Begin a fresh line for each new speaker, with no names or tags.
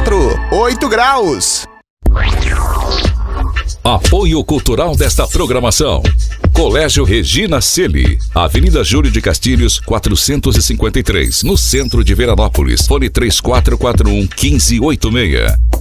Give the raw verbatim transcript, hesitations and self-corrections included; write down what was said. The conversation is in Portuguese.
quatro, oito graus.
Apoio cultural desta programação: Colégio Regina Celi, Avenida Júlio de Castilhos, quatrocentos e cinquenta e três, no centro de Veranópolis. Fone três quatro quatro um, um cinco oito seis.